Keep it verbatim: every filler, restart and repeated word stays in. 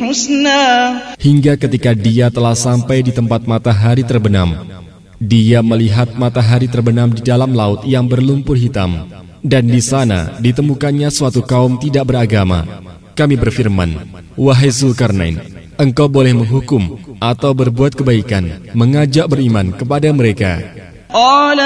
حسنا. Hingga ketika dia telah sampai di tempat matahari terbenam, dia melihat matahari terbenam di dalam laut yang berlumpur hitam, dan di sana ditemukannya suatu kaum tidak beragama. Kami berfirman, wahai Zulkarnain, engkau boleh menghukum atau berbuat kebaikan, mengajak beriman kepada mereka.